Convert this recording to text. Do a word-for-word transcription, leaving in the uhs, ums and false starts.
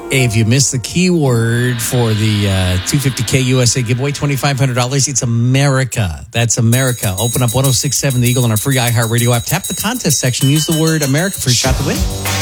Hey, if you missed the keyword for the uh, two fifty K U S A giveaway, twenty-five hundred dollars, it's America. That's America. Open up one oh six point seven The Eagle on our free iHeartRadio app. Tap the contest section. Use the word America for a shot to win.